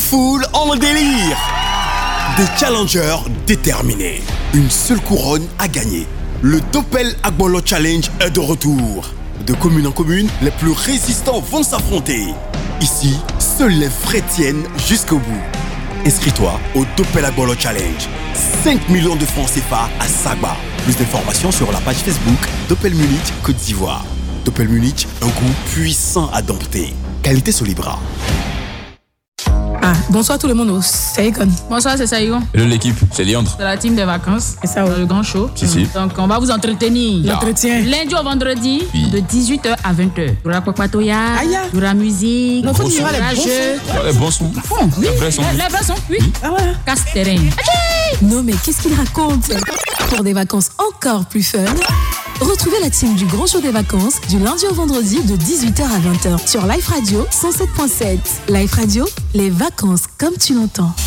Full en délire. Des challengers déterminés. Une seule couronne à gagner. Le Doppel Agbolo Challenge est de retour. De commune en commune, les plus résistants vont s'affronter. Ici, seuls les vrais tiennent jusqu'au bout. Inscris-toi au Doppel Agbolo Challenge. 5 millions de francs CFA à Sagba. Plus d'informations sur la page Facebook Doppel Munich Côte d'Ivoire. Doppel Munich, un goût puissant à dompter. Qualité Solibra. Bonsoir tout le monde, c'est Econ. Bonsoir, c'est Saïgon. Hello l'équipe, c'est Léandre. C'est la team des vacances. C'est ça, le grand show. Si. Donc, on va vous entretenir. L'entretien. Lundi au vendredi, de 18h à 20h. Il y aura Kwakpatoya, il y aura musique, il y aura les bons sons. Les vrais sons. Les vrais sons, oui. Ah ouais. Casse-terrain. Non mais qu'est-ce qu'il raconte? Pour des vacances encore plus fun, retrouvez la team du Grand Show des vacances du lundi au vendredi de 18h à 20h sur Life Radio 107.7. Life Radio, les vacances comme tu l'entends.